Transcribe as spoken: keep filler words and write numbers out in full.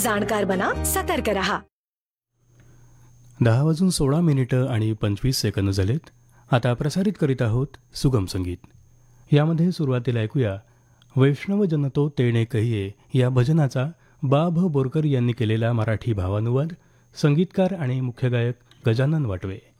जाणकार बना, सतर्क रहा. दहा वाजून सोळा मिनिटं आणि पंचवीस सेकंद झालेत. आता प्रसारित करीत आहोत सुगम संगीत. यामध्ये सुरुवातीला ऐकूया वैष्णव जनतो तेणे कहिये या भजनाचा बा भ बोरकर यांनी केलेला मराठी भावानुवाद. संगीतकार आणि मुख्य गायक गजानन वाटवे.